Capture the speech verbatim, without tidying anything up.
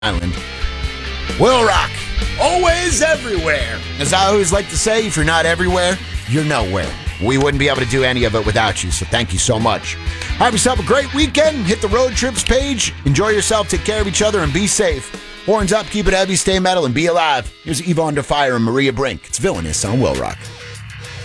Island. Will Rock, always everywhere. As I always like to say, if you're not everywhere, you're nowhere. We wouldn't be able to do any of it without you, so thank you so much. Have yourself a great weekend. Hit the road trips page. Enjoy yourself, take care of each other, and be safe. Horns up, keep it heavy, stay metal, and be alive. Here's Yvonne DeFire and Maria Brink. It's Villainous on Will Rock.